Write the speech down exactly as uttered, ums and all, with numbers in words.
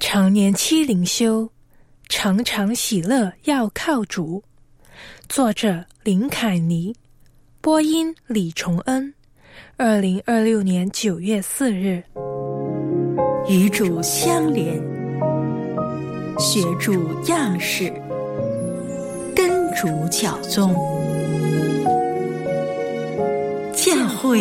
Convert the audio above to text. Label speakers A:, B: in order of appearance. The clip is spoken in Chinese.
A: 常年期灵修，常常喜乐要靠主。作者林凯妮，播音李崇恩。二零二六年九月四日。
B: 与主相连，学主样式，跟主教宗。